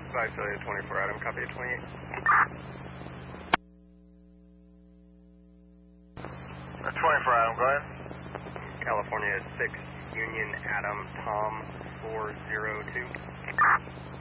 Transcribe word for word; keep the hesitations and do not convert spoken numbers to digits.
Visalia twenty-four, Adam, copy at twenty-eight. Uh, twenty-four, Adam, go ahead. California six, Union, Adam, Tom, four zero two.